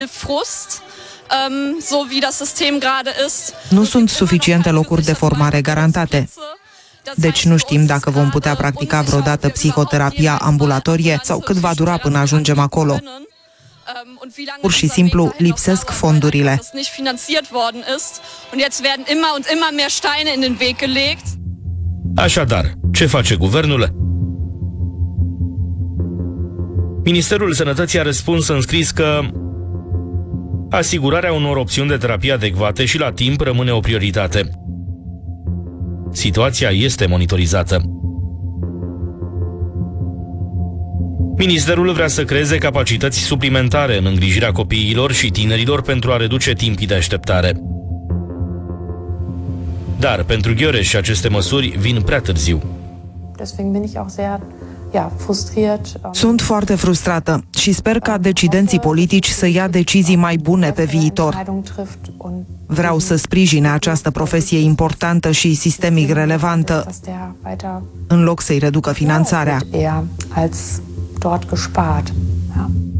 Nu sunt suficiente locuri de formare garantate. Deci nu știm dacă vom putea practica vreodată psihoterapia ambulatorie sau cât va dura până ajungem acolo. Pur și simplu lipsesc fondurile. Așadar, ce face guvernul? Ministerul Sănătății a răspuns în scris că asigurarea unor opțiuni de terapie adecvate și la timp rămâne o prioritate. Situația este monitorizată. Ministerul vrea să creeze capacități suplimentare în îngrijirea copiilor și tinerilor pentru a reduce timpii de așteptare. Dar pentru Gheoreș aceste măsuri vin prea târziu. Sunt foarte frustrată și sper ca decidenții politici să ia decizii mai bune pe viitor. Vreau să sprijine această profesie importantă și sistemic relevantă, în loc să-i reducă finanțarea.